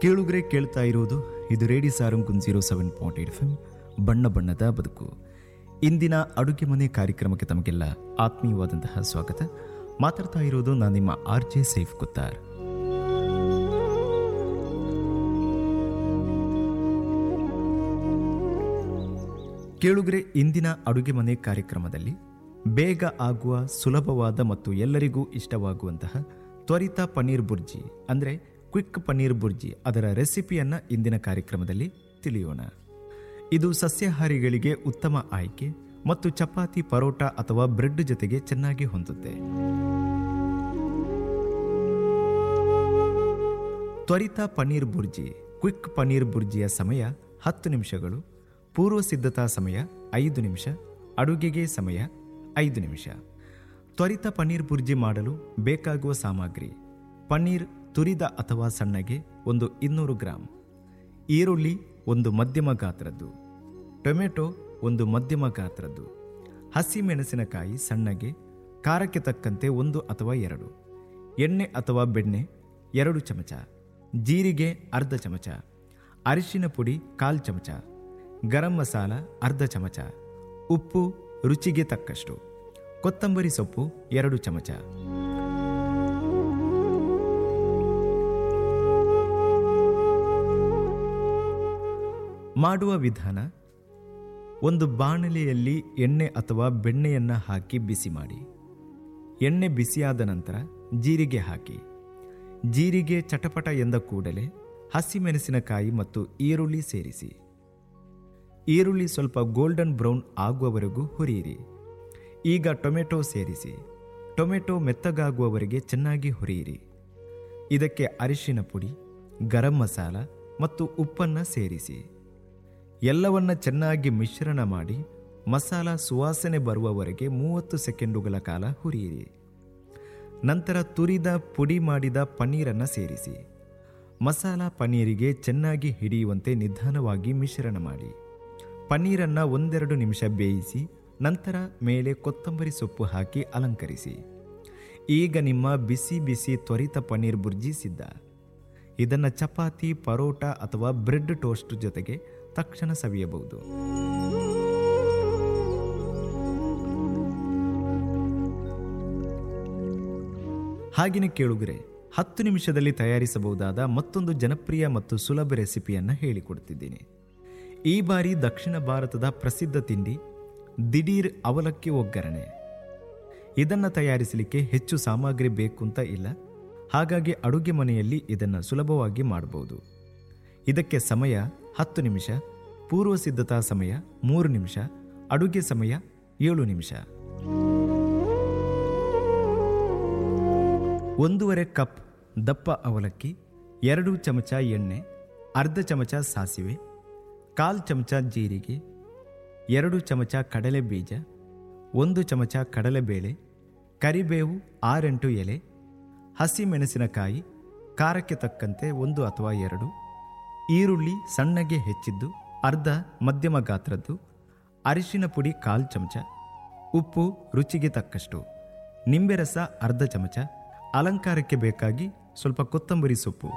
ಕೇಳುಗರೆ ಕೇಳ್ತಾ ಇರೋದು ಇದು ರೇಡಿಯೋ ಸಾರಂಗ್ 107.8 FM ಬಣ್ಣ ಬಣ್ಣದ ಬದುಕು. ಇಂದಿನ ಅಡುಗೆ ಮನೆ ಕಾರ್ಯಕ್ರಮಕ್ಕೆ ತಮಗೆಲ್ಲ ಆತ್ಮೀಯವಾದಂತಹ ಸ್ವಾಗತ. ಮಾತಾಡ್ತಾ ಇರೋದು ನಾನು ನಿಮ್ಮ RJ ಸೈಫ್ ಕುತ್ತಾರ್. ಕೇಳುಗರೆ, ಇಂದಿನ ಅಡುಗೆ ಮನೆ ಕಾರ್ಯಕ್ರಮದಲ್ಲಿ ಬೇಗ ಆಗುವ ಸುಲಭವಾದ ಮತ್ತು ಎಲ್ಲರಿಗೂ ಇಷ್ಟವಾಗುವಂತಹ ತ್ವರಿತ ಪನ್ನೀರ್ ಬುರ್ಜಿ ಅಂದರೆ ಕ್ವಿಕ್ ಪನ್ನೀರ್ ಬುರ್ಜಿ ಅದರ ರೆಸಿಪಿಯನ್ನು ಇಂದಿನ ಕಾರ್ಯಕ್ರಮದಲ್ಲಿ ತಿಳಿಯೋಣ. ಇದು ಸಸ್ಯಾಹಾರಿಗಳಿಗೆ ಉತ್ತಮ ಆಯ್ಕೆ ಮತ್ತು ಚಪಾತಿ, ಪರೋಟ ಅಥವಾ ಬ್ರೆಡ್ ಜೊತೆಗೆ ಚೆನ್ನಾಗಿ ಹೊಂದುತ್ತೆ. ತ್ವರಿತ ಪನ್ನೀರ್ ಬುರ್ಜಿ ಕ್ವಿಕ್ ಪನ್ನೀರ್ ಬುರ್ಜಿಯ ಸಮಯ 10 ನಿಮಿಷಗಳು, ಪೂರ್ವ ಸಿದ್ಧತಾ ಸಮಯ 5 ನಿಮಿಷ, ಅಡುಗೆಗೆ ಸಮಯ 5 ನಿಮಿಷ. ತ್ವರಿತ ಪನ್ನೀರ್ ಬುರ್ಜಿ ಮಾಡಲು ಬೇಕಾಗುವ ಸಾಮಗ್ರಿ: ಪನ್ನೀರ್ ತುರಿದ ಅಥವಾ ಸಣ್ಣಗೆ 200 ಗ್ರಾಂ, ಈರುಳ್ಳಿ 1 ಮಧ್ಯಮ ಗಾತ್ರದ್ದು, ಟೊಮೆಟೊ 1 ಮಧ್ಯಮ ಗಾತ್ರದ್ದು, ಹಸಿಮೆಣಸಿನಕಾಯಿ ಸಣ್ಣಗೆ, ಖಾರಕ್ಕೆ ತಕ್ಕಂತೆ 1 ಅಥವಾ 2, ಎಣ್ಣೆ ಅಥವಾ ಬೆಣ್ಣೆ 2 ಚಮಚ, ಜೀರಿಗೆ ಅರ್ಧ ಚಮಚ, ಅರಿಶಿನ ಪುಡಿ 1/4 ಚಮಚ, ಗರಂ ಮಸಾಲ ಅರ್ಧ ಚಮಚ, ಉಪ್ಪು ರುಚಿಗೆ ತಕ್ಕಷ್ಟು, ಕೊತ್ತಂಬರಿ ಸೊಪ್ಪು 2 ಚಮಚ. ಮಾಡುವ ವಿಧಾನ: ಒಂದು ಬಾಣಲೆಯಲ್ಲಿ ಎಣ್ಣೆ ಅಥವಾ ಬೆಣ್ಣೆಯನ್ನು ಹಾಕಿ ಬಿಸಿ ಮಾಡಿ. ಎಣ್ಣೆ ಬಿಸಿಯಾದ ನಂತರ ಜೀರಿಗೆ ಹಾಕಿ. ಜೀರಿಗೆ ಚಟಪಟ ಎಂದ ಕೂಡಲೇ ಹಸಿಮೆಣಸಿನಕಾಯಿ ಮತ್ತು ಈರುಳ್ಳಿ ಸೇರಿಸಿ. ಈರುಳ್ಳಿ ಸ್ವಲ್ಪ ಗೋಲ್ಡನ್ ಬ್ರೌನ್ ಆಗುವವರೆಗೂ ಹುರಿಯಿರಿ. ಈಗ ಟೊಮೆಟೊ ಸೇರಿಸಿ. ಟೊಮೆಟೊ ಮೆತ್ತಗಾಗುವವರೆಗೆ ಚೆನ್ನಾಗಿ ಹುರಿಯಿರಿ. ಇದಕ್ಕೆ ಅರಿಶಿನ ಪುಡಿ, ಗರಂ ಮಸಾಲ ಮತ್ತು ಉಪ್ಪನ್ನು ಸೇರಿಸಿ. ಎಲ್ಲವನ್ನ ಚೆನ್ನಾಗಿ ಮಿಶ್ರಣ ಮಾಡಿ ಮಸಾಲ ಸುವಾಸನೆ ಬರುವವರೆಗೆ 30 ಸೆಕೆಂಡುಗಳ ಕಾಲ ಹುರಿಯಿರಿ. ನಂತರ ತುರಿದ ಪುಡಿ ಮಾಡಿದ ಪನ್ನೀರನ್ನು ಸೇರಿಸಿ. ಮಸಾಲ ಪನ್ನೀರಿಗೆ ಚೆನ್ನಾಗಿ ಹಿಡಿಯುವಂತೆ ನಿಧಾನವಾಗಿ ಮಿಶ್ರಣ ಮಾಡಿ. ಪನ್ನೀರನ್ನು 1-2 ನಿಮಿಷ ಬೇಯಿಸಿ ನಂತರ ಮೇಲೆ ಕೊತ್ತಂಬರಿ ಸೊಪ್ಪು ಹಾಕಿ ಅಲಂಕರಿಸಿ. ಈಗ ನಿಮ್ಮ ಬಿಸಿ ಬಿಸಿ ತ್ವರಿತ ಪನ್ನೀರ್ ಬುರ್ಜಿ ಸಿದ್ಧ. ಇದನ್ನು ಚಪಾತಿ, ಪರೋಟ ಅಥವಾ ಬ್ರೆಡ್ ಟೋಸ್ಟ್ ಜೊತೆಗೆ ತಕ್ಷಣ ಸವಿಯಬಹುದು. ಹಾಗೆಯೇ ಕೇಳುಗರೆ, 10 ನಿಮಿಷದಲ್ಲಿ ತಯಾರಿಸಬಹುದಾದ ಮತ್ತೊಂದು ಜನಪ್ರಿಯ ಮತ್ತು ಸುಲಭ ರೆಸಿಪಿಯನ್ನು ಹೇಳಿಕೊಡ್ತಿದ್ದೀನಿ. ಈ ಬಾರಿ ದಕ್ಷಿಣ ಭಾರತದ ಪ್ರಸಿದ್ಧ ತಿಂಡಿ ದಿಢೀರ್ ಅವಲಕ್ಕಿ ಒಗ್ಗರಣೆ. ಇದನ್ನು ತಯಾರಿಸಲಿಕ್ಕೆ ಹೆಚ್ಚು ಸಾಮಗ್ರಿ ಬೇಕು ಅಂತ ಇಲ್ಲ, ಹಾಗಾಗಿ ಅಡುಗೆ ಮನೆಯಲ್ಲಿ ಇದನ್ನು ಸುಲಭವಾಗಿ ಮಾಡಬಹುದು. ಇದಕ್ಕೆ ಸಮಯ 10 ನಿಮಿಷ, ಪೂರ್ವ ಸಿದ್ಧತಾ ಸಮಯ 3 ನಿಮಿಷ, ಅಡುಗೆ ಸಮಯ 7 ನಿಮಿಷ. 1/2 ಕಪ್ ದಪ್ಪ ಅವಲಕ್ಕಿ, 2 ಚಮಚ ಎಣ್ಣೆ, ಅರ್ಧ ಚಮಚ ಸಾಸಿವೆ, 1/4 ಚಮಚ ಜೀರಿಗೆ, 2 ಚಮಚ ಕಡಲೆ ಬೀಜ, 1 ಚಮಚ ಕಡಲೆಬೇಳೆ, ಕರಿಬೇವು 6-8 ಎಲೆ, ಹಸಿಮೆಣಸಿನಕಾಯಿ ಖಾರಕ್ಕೆ ತಕ್ಕಂತೆ 1 ಅಥವಾ 2, ಈರುಳ್ಳಿ ಸಣ್ಣಗೆ ಹೆಚ್ಚಿದ್ದು ಅರ್ಧ ಮಧ್ಯಮ ಗಾತ್ರದ್ದು, ಅರಿಶಿನ ಪುಡಿ 1/4 ಚಮಚ, ಉಪ್ಪು ರುಚಿಗೆ ತಕ್ಕಷ್ಟು, ನಿಂಬೆ ರಸ ಅರ್ಧ ಚಮಚ, ಅಲಂಕಾರಕ್ಕೆ ಬೇಕಾಗಿ ಸ್ವಲ್ಪ ಕೊತ್ತಂಬರಿ ಸೊಪ್ಪು.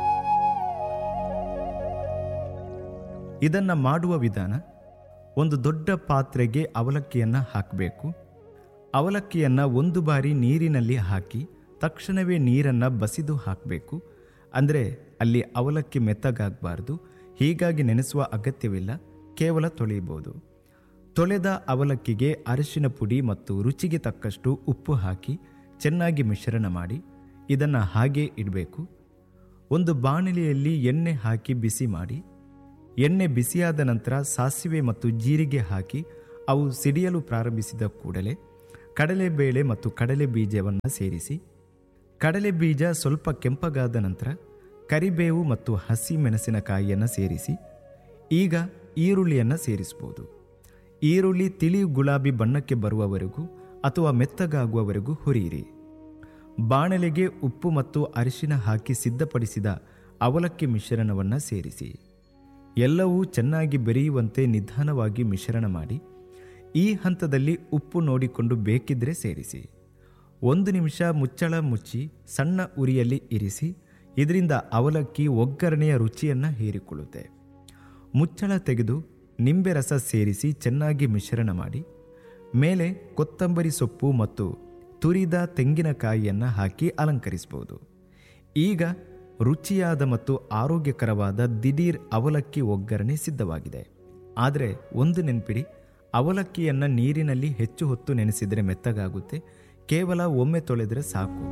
ಇದನ್ನು ಮಾಡುವ ವಿಧಾನ: ಒಂದು ದೊಡ್ಡ ಪಾತ್ರೆಗೆ ಅವಲಕ್ಕಿಯನ್ನು ಹಾಕಬೇಕು. ಅವಲಕ್ಕಿಯನ್ನು 1 ಬಾರಿ ನೀರಿನಲ್ಲಿ ಹಾಕಿ ತಕ್ಷಣವೇ ನೀರನ್ನು ಬಸಿದು ಹಾಕಬೇಕು. ಅಂದರೆ ಅಲ್ಲಿ ಅವಲಕ್ಕಿ ಮೆತ್ತಗಾಗಬಾರ್ದು, ಹೀಗಾಗಿ ನೆನೆಸುವ ಅಗತ್ಯವಿಲ್ಲ, ಕೇವಲ ತೊಳೆಯಬಹುದು. ತೊಳೆದ ಅವಲಕ್ಕಿಗೆ ಅರಿಶಿನ ಪುಡಿ ಮತ್ತು ರುಚಿಗೆ ತಕ್ಕಷ್ಟು ಉಪ್ಪು ಹಾಕಿ ಚೆನ್ನಾಗಿ ಮಿಶ್ರಣ ಮಾಡಿ ಇದನ್ನು ಹಾಗೇ ಇಡಬೇಕು. ಒಂದು ಬಾಣಲೆಯಲ್ಲಿ ಎಣ್ಣೆ ಹಾಕಿ ಬಿಸಿ ಮಾಡಿ. ಎಣ್ಣೆ ಬಿಸಿಯಾದ ನಂತರ ಸಾಸಿವೆ ಮತ್ತು ಜೀರಿಗೆ ಹಾಕಿ ಅವು ಸಿಡಿಯಲು ಪ್ರಾರಂಭಿಸಿದ ಕೂಡಲೇ ಕಡಲೆಬೇಳೆ ಮತ್ತು ಕಡಲೆ ಬೀಜವನ್ನು ಸೇರಿಸಿ. ಕಡಲೆ ಬೀಜ ಸ್ವಲ್ಪ ಕೆಂಪಗಾದ ನಂತರ ಕರಿಬೇವು ಮತ್ತು ಹಸಿ ಮೆಣಸಿನಕಾಯಿಯನ್ನು ಸೇರಿಸಿ. ಈಗ ಈರುಳ್ಳಿಯನ್ನು ಸೇರಿಸಬಹುದು. ಈರುಳ್ಳಿ ತಿಳಿ ಗುಲಾಬಿ ಬಣ್ಣಕ್ಕೆ ಬರುವವರೆಗೂ ಅಥವಾ ಮೆತ್ತಗಾಗುವವರೆಗೂ ಹುರಿಯಿರಿ. ಬಾಣಲೆಗೆ ಉಪ್ಪು ಮತ್ತು ಅರಿಶಿನ ಹಾಕಿ ಸಿದ್ಧಪಡಿಸಿದ ಅವಲಕ್ಕಿ ಮಿಶ್ರಣವನ್ನು ಸೇರಿಸಿ. ಎಲ್ಲವೂ ಚೆನ್ನಾಗಿ ಬೆರೆಯುವಂತೆ ನಿಧಾನವಾಗಿ ಮಿಶ್ರಣ ಮಾಡಿ. ಈ ಹಂತದಲ್ಲಿ ಉಪ್ಪು ನೋಡಿಕೊಂಡು ಬೇಕಿದ್ರೆ ಸೇರಿಸಿ. 1 ನಿಮಿಷ ಮುಚ್ಚಳ ಮುಚ್ಚಿ ಸಣ್ಣ ಉರಿಯಲ್ಲಿ ಇರಿಸಿ ಇದರಿಂದ ಅವಲಕ್ಕಿ ಒಗ್ಗರಣೆಯ ರುಚಿಯನ್ನು ಹೀರಿಕೊಳ್ಳುತ್ತೆ. ಮುಚ್ಚಳ ತೆಗೆದು ನಿಂಬೆ ರಸ ಸೇರಿಸಿ ಚೆನ್ನಾಗಿ ಮಿಶ್ರಣ ಮಾಡಿ ಮೇಲೆ ಕೊತ್ತಂಬರಿ ಸೊಪ್ಪು ಮತ್ತು ತುರಿದ ತೆಂಗಿನಕಾಯಿಯನ್ನು ಹಾಕಿ ಅಲಂಕರಿಸಬಹುದು. ಈಗ ರುಚಿಯಾದ ಮತ್ತು ಆರೋಗ್ಯಕರವಾದ ದಿಢೀರ್ ಅವಲಕ್ಕಿ ಒಗ್ಗರಣೆ ಸಿದ್ಧವಾಗಿದೆ. ಆದರೆ ಒಂದು ನೆನಪಿಡಿ, ಅವಲಕ್ಕಿಯನ್ನು ನೀರಿನಲ್ಲಿ ಹೆಚ್ಚು ಹೊತ್ತು ನೆನೆಸಿದರೆ ಮೆತ್ತಗಾಗುತ್ತೆ. ಕೇವಲ ಒಮ್ಮೆ ತೊಳೆದರೆ ಸಾಕು.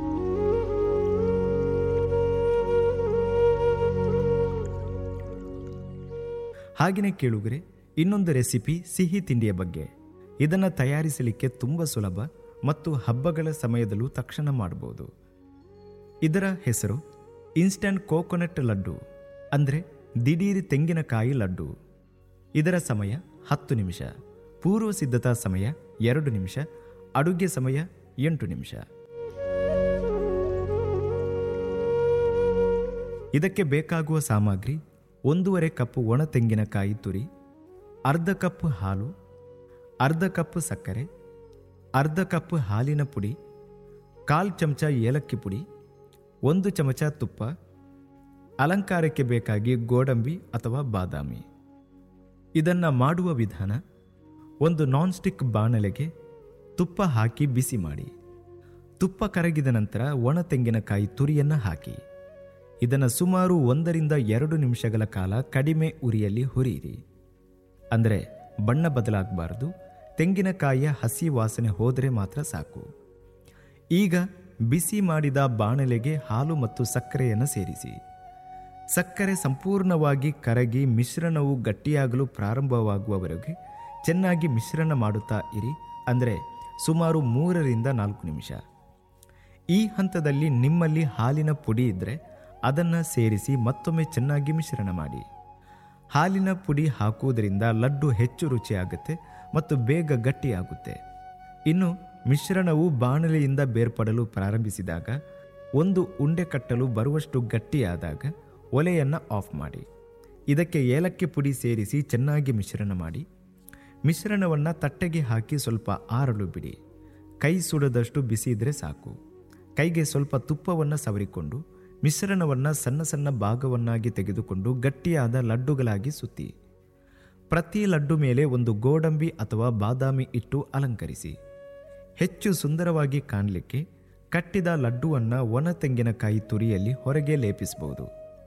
ಹಾಗೆಯೇ ಕೇಳುಗರೆ, ಇನ್ನೊಂದು ರೆಸಿಪಿ ಸಿಹಿ ತಿಂಡಿಯ ಬಗ್ಗೆ. ಇದನ್ನು ತಯಾರಿಸಲಿಕ್ಕೆ ತುಂಬ ಸುಲಭ ಮತ್ತು ಹಬ್ಬಗಳ ಸಮಯದಲ್ಲೂ ತಕ್ಷಣ ಮಾಡಬಹುದು. ಇದರ ಹೆಸರು ಇನ್ಸ್ಟಂಟ್ ಕೋಕೋನಟ್ ಲಡ್ಡು, ಅಂದರೆ ದಿಢೀರ್ ತೆಂಗಿನಕಾಯಿ ಲಡ್ಡು. ಇದರ ಸಮಯ 10 ನಿಮಿಷ, ಪೂರ್ವ ಸಿದ್ಧತಾ ಸಮಯ 2 ನಿಮಿಷ, ಅಡುಗೆ ಸಮಯ 8 ನಿಮಿಷ. ಇದಕ್ಕೆ ಬೇಕಾಗುವ ಸಾಮಗ್ರಿ: 1.5 ಕಪ್ ಒಣ ತೆಂಗಿನಕಾಯಿ ತುರಿ, ಅರ್ಧ ಕಪ್ ಹಾಲು, ಅರ್ಧ ಕಪ್ ಸಕ್ಕರೆ, ಅರ್ಧ ಕಪ್ ಹಾಲಿನ ಪುಡಿ, 1/4 ಚಮಚ ಏಲಕ್ಕಿ ಪುಡಿ, 1 ಚಮಚ ತುಪ್ಪ, ಅಲಂಕಾರಕ್ಕೆ ಬೇಕಾಗಿ ಗೋಡಂಬಿ ಅಥವಾ ಬಾದಾಮಿ. ಇದನ್ನು ಮಾಡುವ ವಿಧಾನ: ಒಂದು ನಾನ್ ಸ್ಟಿಕ್ ಬಾಣಲೆಗೆ ತುಪ್ಪ ಹಾಕಿ ಬಿಸಿ ಮಾಡಿ. ತುಪ್ಪ ಕರಗಿದ ನಂತರ ಒಣ ತೆಂಗಿನಕಾಯಿ ತುರಿಯನ್ನು ಹಾಕಿ ಇದನ್ನು ಸುಮಾರು 1 ರಿಂದ 2 ನಿಮಿಷಗಳ ಕಾಲ ಕಡಿಮೆ ಉರಿಯಲ್ಲಿ ಹುರಿಯಿರಿ. ಅಂದರೆ ಬಣ್ಣ ಬದಲಾಗಬಾರದು, ತೆಂಗಿನಕಾಯಿಯ ಹಸಿ ವಾಸನೆ ಹೋದರೆ ಮಾತ್ರ ಸಾಕು. ಈಗ ಬಿಸಿ ಮಾಡಿದ ಬಾಣಲೆಗೆ ಹಾಲು ಮತ್ತು ಸಕ್ಕರೆಯನ್ನು ಸೇರಿಸಿ. ಸಕ್ಕರೆ ಸಂಪೂರ್ಣವಾಗಿ ಕರಗಿ ಮಿಶ್ರಣವು ಗಟ್ಟಿಯಾಗಲು ಪ್ರಾರಂಭವಾಗುವವರೆಗೆ ಚೆನ್ನಾಗಿ ಮಿಶ್ರಣ ಮಾಡುತ್ತಾ ಇರಿ. ಅಂದರೆ ಸುಮಾರು 3 ರಿಂದ 4 ನಿಮಿಷ. ಈ ಹಂತದಲ್ಲಿ ನಿಮ್ಮಲ್ಲಿ ಹಾಲಿನ ಪುಡಿ ಇದ್ದರೆ ಅದನ್ನು ಸೇರಿಸಿ ಮತ್ತೊಮ್ಮೆ ಚೆನ್ನಾಗಿ ಮಿಶ್ರಣ ಮಾಡಿ. ಹಾಲಿನ ಪುಡಿ ಹಾಕುವುದರಿಂದ ಲಡ್ಡು ಹೆಚ್ಚು ರುಚಿಯಾಗುತ್ತೆ ಮತ್ತು ಬೇಗ ಗಟ್ಟಿಯಾಗುತ್ತೆ. ಇನ್ನು ಮಿಶ್ರಣವು ಬಾಣಲೆಯಿಂದ ಬೇರ್ಪಡಲು ಪ್ರಾರಂಭಿಸಿದಾಗ, ಒಂದು ಉಂಡೆ ಕಟ್ಟಲು ಬರುವಷ್ಟು ಗಟ್ಟಿಯಾದಾಗ ಒಲೆಯನ್ನು ಆಫ್ ಮಾಡಿ. ಇದಕ್ಕೆ ಏಲಕ್ಕಿ ಪುಡಿ ಸೇರಿಸಿ ಚೆನ್ನಾಗಿ ಮಿಶ್ರಣ ಮಾಡಿ. ಮಿಶ್ರಣವನ್ನು ತಟ್ಟೆಗೆ ಹಾಕಿ ಸ್ವಲ್ಪ ಆರಲು ಬಿಡಿ. ಕೈ ಸುಡದಷ್ಟು ಬಿಸಿ ಇದ್ದರೆ ಸಾಕು. ಕೈಗೆ ಸ್ವಲ್ಪ ತುಪ್ಪವನ್ನು ಸವರಿಕೊಂಡು ಮಿಶ್ರಣವನ್ನು ಸಣ್ಣ ಸಣ್ಣ ಭಾಗವನ್ನಾಗಿ ತೆಗೆದುಕೊಂಡು ಗಟ್ಟಿಯಾದ ಲಡ್ಡುಗಳಾಗಿ ಸುತ್ತಿ. ಪ್ರತಿ ಲಡ್ಡು ಮೇಲೆ ಒಂದು ಗೋಡಂಬಿ ಅಥವಾ ಬಾದಾಮಿ ಇಟ್ಟು ಅಲಂಕರಿಸಿ. ಹೆಚ್ಚು ಸುಂದರವಾಗಿ ಕಾಣಲಿಕ್ಕೆ ಕಟ್ಟಿದ ಲಡ್ಡುವನ್ನು ಒಣ ತೆಂಗಿನಕಾಯಿ ತುರಿಯಲ್ಲಿ ಹೊರಗೆ ಲೇಪಿಸಬಹುದು.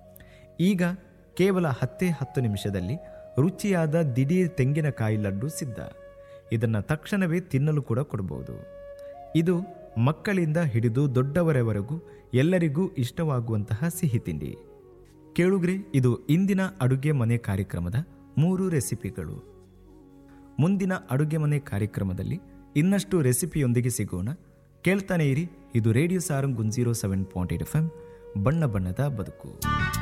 ಈಗ ಕೇವಲ 10 ನಿಮಿಷದಲ್ಲಿ ರುಚಿಯಾದ ದಿಢೀರ್ ತೆಂಗಿನಕಾಯಿ ಲಡ್ಡು ಸಿದ್ಧ. ಇದನ್ನು ತಕ್ಷಣವೇ ತಿನ್ನಲು ಕೂಡ ಕೊಡಬಹುದು. ಇದು ಮಕ್ಕಳಿಂದ ಹಿಡಿದು ದೊಡ್ಡವರವರೆಗೂ ಎಲ್ಲರಿಗೂ ಇಷ್ಟವಾಗುವಂತಹ ಸಿಹಿ ತಿಂಡಿ. ಕೇಳುಗ್ರೆ, ಇದು ಇಂದಿನ ಅಡುಗೆ ಮನೆ ಕಾರ್ಯಕ್ರಮದ 3 ರೆಸಿಪಿಗಳು. ಮುಂದಿನ ಅಡುಗೆ ಮನೆ ಕಾರ್ಯಕ್ರಮದಲ್ಲಿ ಇನ್ನಷ್ಟು ರೆಸಿಪಿಯೊಂದಿಗೆ ಸಿಗೋಣ. ಕೇಳ್ತಾನೆ ಇರಿ. ಇದು ರೇಡಿಯೋ ಸಾರಂಗ್ 107.8 FM, ಬಣ್ಣ ಬಣ್ಣದ ಬದುಕು.